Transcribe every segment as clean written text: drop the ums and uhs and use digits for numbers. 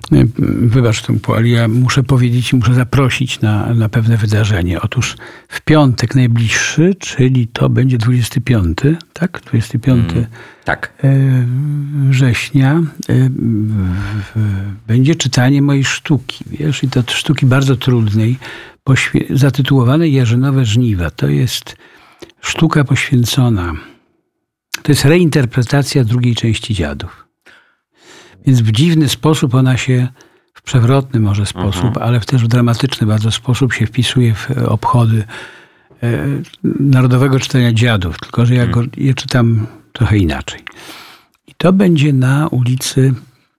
Wybacz Tomku, ale ja muszę powiedzieć i muszę zaprosić na pewne wydarzenie. Otóż w piątek najbliższy, czyli to będzie 25, tak? 25 Tak. września będzie czytanie mojej sztuki, wiesz? I to sztuki bardzo trudnej, zatytułowanej Jarzynowe żniwa. To jest sztuka poświęcona. To jest reinterpretacja drugiej części Dziadów. Więc w dziwny sposób ona się, w przewrotny może sposób, ale też w dramatyczny bardzo sposób się wpisuje w obchody Narodowego Czytania Dziadów. Tylko że ja je czytam trochę inaczej. I to będzie na ulicy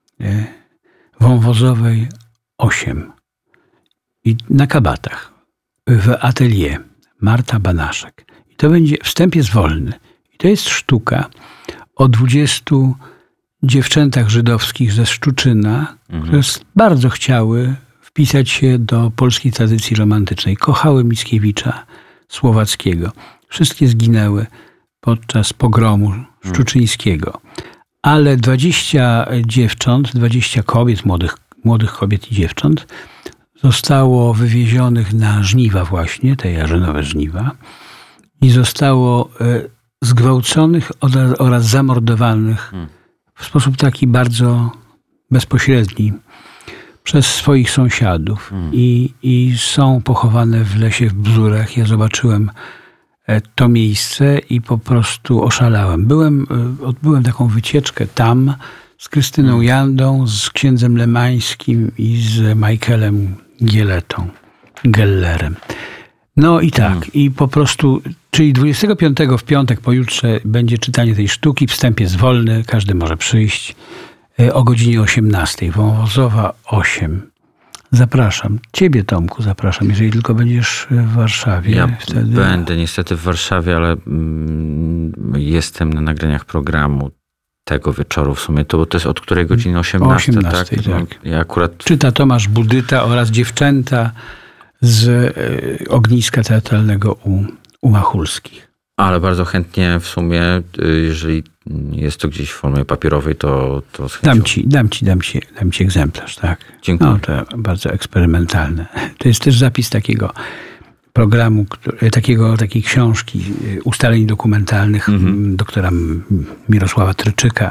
Wąwozowej 8. I na Kabatach. W atelier Marta Banaszek. I to będzie, wstęp jest wolny. I to jest sztuka o 20 dziewczętach żydowskich ze Szczuczyna, które bardzo chciały wpisać się do polskiej tradycji romantycznej. Kochały Mickiewicza Słowackiego. Wszystkie zginęły podczas pogromu szczuczyńskiego. Ale 20 dziewcząt, 20 kobiet, młodych kobiet i dziewcząt zostało wywiezionych na żniwa właśnie, te jarzynowe żniwa, i zostało zgwałconych oraz zamordowanych w sposób taki bardzo bezpośredni przez swoich sąsiadów. I są pochowane w lesie w Bzurach. Ja zobaczyłem to miejsce i po prostu oszalałem. Odbyłem taką wycieczkę tam z Krystyną Jandą, z księdzem Lemańskim i z Michaelem Gellerem. No i tak. I po prostu, czyli 25 w piątek, pojutrze będzie czytanie tej sztuki. Wstęp jest wolny, każdy może przyjść o godzinie 18. Wąwozowa 8. Zapraszam. Ciebie, Tomku, zapraszam, jeżeli tylko będziesz w Warszawie. Ja wtedy będę niestety w Warszawie, ale jestem na nagraniach programu tego wieczoru w sumie. To jest od której godziny? 18, 18, tak? tak. Ja akurat... Czyta Tomasz Budyta oraz dziewczęta z ogniska teatralnego u Machulskich. Ale bardzo chętnie w sumie, jeżeli jest to gdzieś w formie papierowej, to z chęcią. Dam ci egzemplarz, tak. Dziękuję. No, to bardzo eksperymentalne. To jest też zapis takiego programu, takiej książki ustaleń dokumentalnych doktora Mirosława Tryczyka.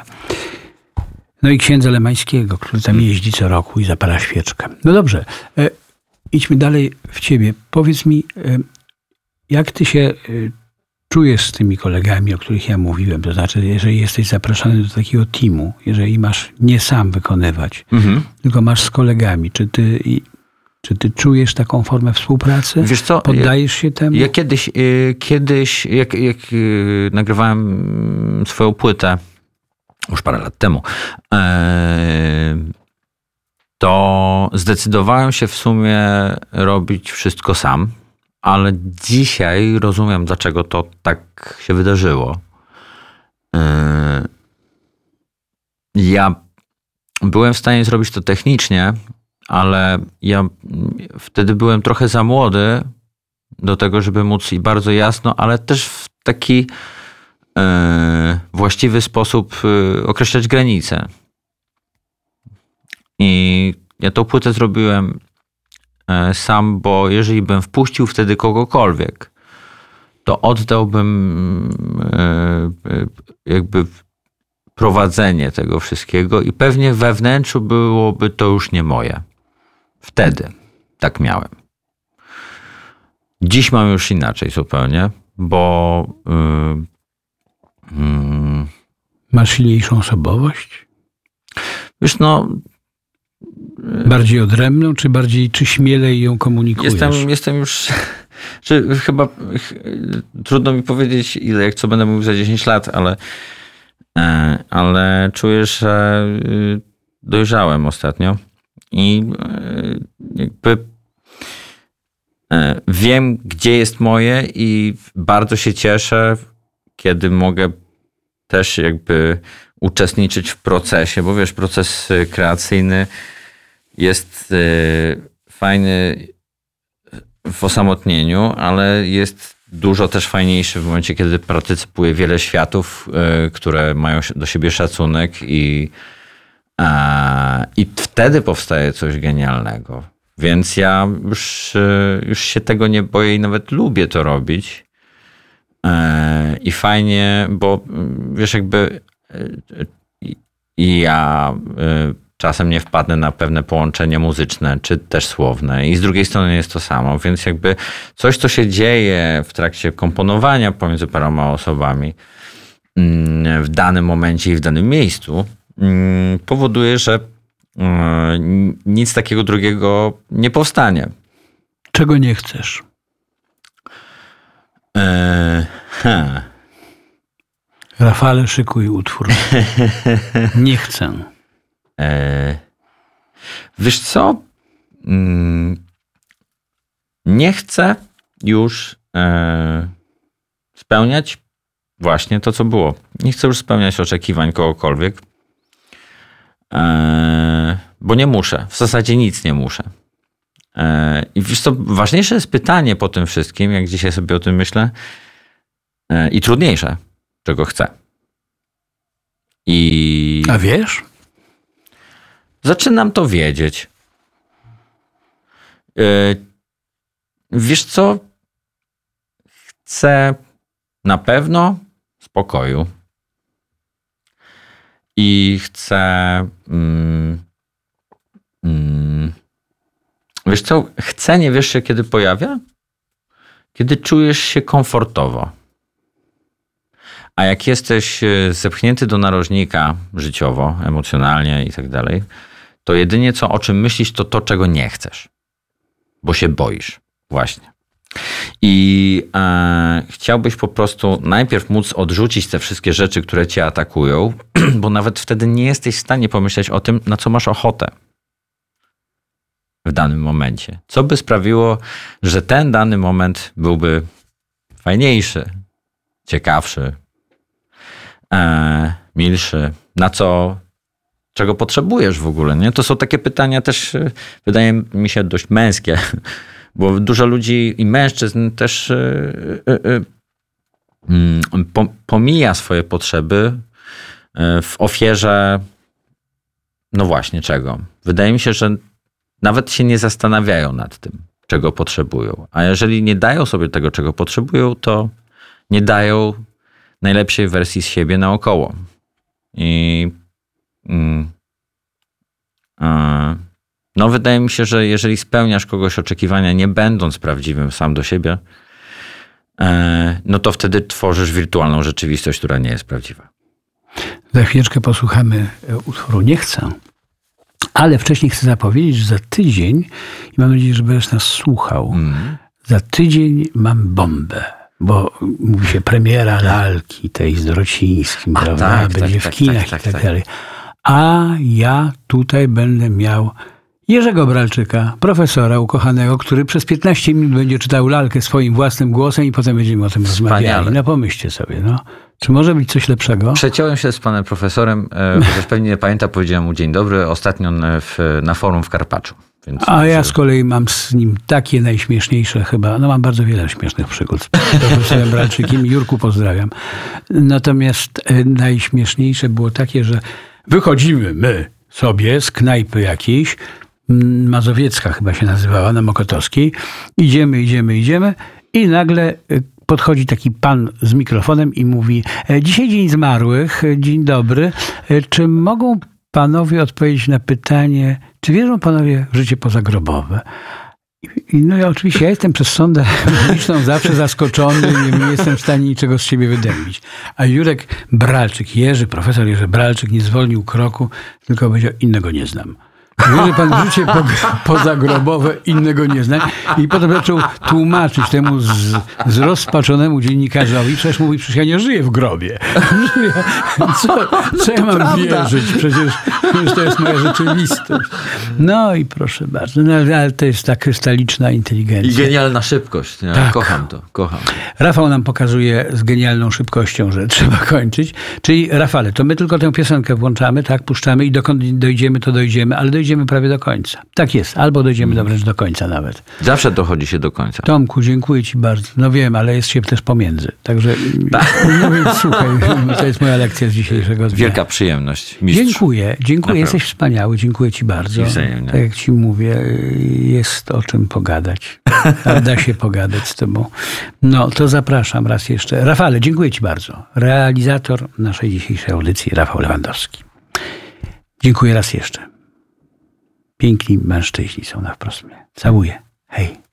No i księdza Lemańskiego, który tam jeździ co roku i zapala świeczkę. No dobrze, idźmy dalej w ciebie. Powiedz mi, jak ty się czujesz z tymi kolegami, o których ja mówiłem? To znaczy, jeżeli jesteś zapraszany do takiego teamu, jeżeli masz nie sam wykonywać, tylko masz z kolegami, czy ty czujesz taką formę współpracy? Wiesz co? Poddajesz się temu? Ja kiedyś jak nagrywałem swoją płytę, już parę lat temu, to zdecydowałem się w sumie robić wszystko sam, ale dzisiaj rozumiem, dlaczego to tak się wydarzyło. Ja byłem w stanie zrobić to technicznie, ale ja wtedy byłem trochę za młody do tego, żeby móc i bardzo jasno, ale też w taki właściwy sposób określać granice. I ja tą płytę zrobiłem sam, bo jeżeli bym wpuścił wtedy kogokolwiek, to oddałbym jakby prowadzenie tego wszystkiego i pewnie we wnętrzu byłoby to już nie moje. Wtedy tak miałem. Dziś mam już inaczej zupełnie, bo masz silniejszą osobowość? Wiesz, no... Bardziej odrębną, czy śmielej ją komunikujesz? Jestem już... Czy chyba trudno mi powiedzieć, jak co będę mówił za 10 lat, ale czuję, że dojrzałem ostatnio i jakby wiem, gdzie jest moje i bardzo się cieszę, kiedy mogę też jakby uczestniczyć w procesie, bo wiesz, proces kreacyjny jest fajny w osamotnieniu, ale jest dużo też fajniejszy w momencie, kiedy partycypuje wiele światów, które mają do siebie szacunek i I wtedy powstaje coś genialnego. Więc ja już się tego nie boję i nawet lubię to robić. I fajnie, bo wiesz, jakby ja czasem nie wpadnę na pewne połączenie muzyczne, czy też słowne. I z drugiej strony jest to samo. Więc jakby coś, co się dzieje w trakcie komponowania pomiędzy paroma osobami w danym momencie i w danym miejscu, powoduje, że nic takiego drugiego nie powstanie. Czego nie chcesz? Rafale, szykuj utwór. Nie chcę. Wiesz co? Nie chcę już spełniać właśnie to, co było. Nie chcę już spełniać oczekiwań kogokolwiek, bo nie muszę. W zasadzie nic nie muszę. I wiesz co, ważniejsze jest pytanie po tym wszystkim, jak dzisiaj sobie o tym myślę, i trudniejsze, czego chcę. A wiesz? Zaczynam to wiedzieć. Wiesz co? Chcę na pewno spokoju. I chcę... Wiesz co? Chcę, nie wiesz się kiedy pojawia? Kiedy czujesz się komfortowo. A jak jesteś zepchnięty do narożnika życiowo, emocjonalnie i tak dalej, to jedynie o czym myślisz, to to, czego nie chcesz. Bo się boisz. Właśnie. I chciałbyś po prostu najpierw móc odrzucić te wszystkie rzeczy, które cię atakują, bo nawet wtedy nie jesteś w stanie pomyśleć o tym, na co masz ochotę w danym momencie. Co by sprawiło, że ten dany moment byłby fajniejszy, ciekawszy, milszy, czego potrzebujesz w ogóle, nie? To są takie pytania też, wydaje mi się, dość męskie, bo dużo ludzi i mężczyzn też pomija swoje potrzeby w ofierze, no właśnie, czego? Wydaje mi się, że nawet się nie zastanawiają nad tym, czego potrzebują. A jeżeli nie dają sobie tego, czego potrzebują, to nie dają najlepszej wersji z siebie naokoło. I no wydaje mi się, że jeżeli spełniasz kogoś oczekiwania, nie będąc prawdziwym sam do siebie, no to wtedy tworzysz wirtualną rzeczywistość, która nie jest prawdziwa. Za chwileczkę posłuchamy utworu Nie chcę. Ale wcześniej chcę zapowiedzieć, że za tydzień, i mam nadzieję, że będziesz nas słuchał, za tydzień mam bombę. Bo mówi się premiera lalki tej z Dorocińskim, prawda? Będzie w kinach i tak dalej. A ja tutaj będę miał Jerzego Bralczyka, profesora ukochanego, który przez 15 minut będzie czytał lalkę swoim własnym głosem i potem będziemy o tym rozmawiali. No pomyślcie sobie, no. Czy może być coś lepszego? Przeciąłem się z panem profesorem, chociaż pewnie nie pamięta, powiedziałem mu dzień dobry ostatnio na forum w Karpaczu. Więc ja z kolei mam z nim takie najśmieszniejsze chyba, no mam bardzo wiele śmiesznych przygód z profesorem Bralczykiem. Jurku, pozdrawiam. Natomiast najśmieszniejsze było takie, że wychodzimy my sobie z knajpy jakiejś, Mazowiecka chyba się nazywała, na Mokotowskiej. Idziemy i nagle podchodzi taki pan z mikrofonem i mówi: dzisiaj Dzień Zmarłych, dzień dobry. Czy mogą panowie odpowiedzieć na pytanie, czy wierzą panowie w życie pozagrobowe? No ja oczywiście, ja jestem przez sondę publiczną zawsze zaskoczony, nie jestem w stanie niczego z siebie wydębić. A Jurek Bralczyk, profesor Jerzy Bralczyk nie zwolnił kroku, tylko powiedział: innego nie znam. Wierzy pan w życie pozagrobowe, innego nie znam. I potem zaczął tłumaczyć temu zrozpaczonemu dziennikarzowi, przecież ja nie żyję w grobie. Co ja mam wierzyć? Przecież to jest moja rzeczywistość. No i proszę bardzo, no, ale to jest ta krystaliczna inteligencja. I genialna szybkość. Ja tak. Kocham to. Rafał nam pokazuje z genialną szybkością, że trzeba kończyć. Czyli Rafale, to my tylko tę piosenkę włączamy, tak, puszczamy i dokąd dojdziemy, to dojdziemy, ale dojdziemy dojdziemy prawie do końca. Tak jest, albo dojdziemy wręcz do końca nawet. Zawsze dochodzi się do końca. Tomku, dziękuję ci bardzo. No wiem, ale jest się też pomiędzy. Także, no więc słuchaj, to jest moja lekcja z dzisiejszego dnia. Wielka przyjemność, mistrzu. Dziękuję. Naprawdę. Jesteś wspaniały. Dziękuję ci bardzo. Wzajemnie. Tak jak ci mówię, jest o czym pogadać. A da się pogadać z tobą. No, to zapraszam raz jeszcze. Rafale, dziękuję ci bardzo. Realizator naszej dzisiejszej audycji, Rafał Lewandowski. Dziękuję raz jeszcze. Piękni mężczyźni są na wprost mnie. Całuję. Hej.